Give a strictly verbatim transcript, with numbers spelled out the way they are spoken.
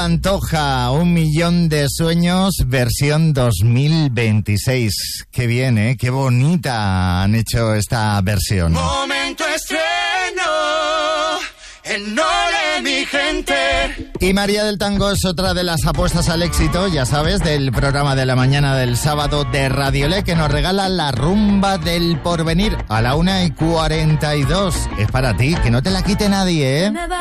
Pantoja, un millón de sueños, versión dos mil veintiséis. Qué bien, ¿eh? Qué bonita han hecho esta versión. Momento estreno, el no de mi gente. Y María del Tango es otra de las apuestas al éxito, ya sabes, del programa de la mañana del sábado de Radiolé, que nos regala la rumba del porvenir a la una y cuarenta y dos. Es para ti, que no te la quite nadie, ¿eh?